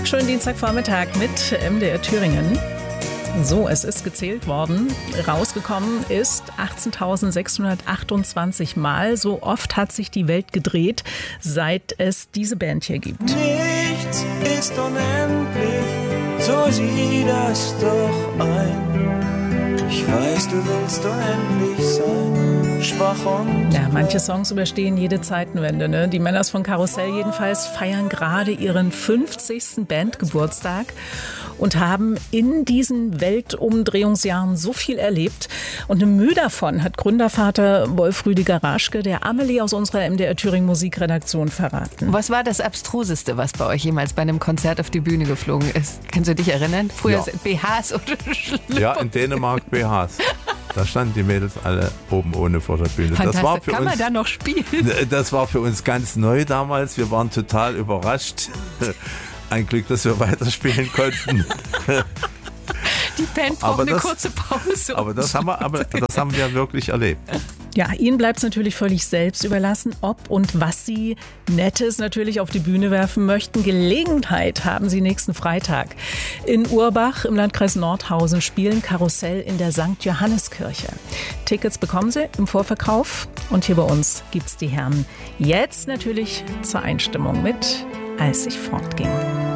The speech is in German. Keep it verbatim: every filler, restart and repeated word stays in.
Schönen Dienstagvormittag mit M D R Thüringen. So, es ist gezählt worden. Rausgekommen ist achtzehntausendsechshundertachtundzwanzig Mal. So oft hat sich die Welt gedreht, seit es diese Band hier gibt. Nichts ist unendlich, so sieh das doch ein. Ich weiß, du willst unendlich sein, schwach und... Ja, manche Songs überstehen jede Zeitenwende, ne? Die Männers von Karussell jedenfalls feiern gerade ihren fünfzigsten Bandgeburtstag und haben in diesen Weltumdrehungsjahren so viel erlebt. Und eine Mühe davon hat Gründervater Wolf Rüdiger Raschke der Amelie aus unserer M D R Thüringen Musikredaktion verraten. Was war das Abstruseste, was bei euch jemals bei einem Konzert auf die Bühne geflogen ist? Kannst du dich erinnern? Früher Ja. B Hs oder Schlüpper? Ja, in Dänemark B Hs. Da standen die Mädels alle oben ohne vor der Bühne. Das war für Kann man uns, da noch spielen? das war für uns ganz neu damals. Wir waren total überrascht. Ein Glück, dass wir weiterspielen konnten. Die Band braucht Aber eine das- kurze Pause. Aber das haben wir, aber das haben wir wirklich erlebt. Ja, ihnen bleibt es natürlich völlig selbst überlassen, ob und was sie Nettes natürlich auf die Bühne werfen möchten. Gelegenheit haben sie nächsten Freitag. In Urbach im Landkreis Nordhausen spielen Karussell in der Sankt Johanneskirche. Tickets bekommen sie im Vorverkauf und hier bei uns gibt's die Herren jetzt natürlich zur Einstimmung mit Als ich fortging.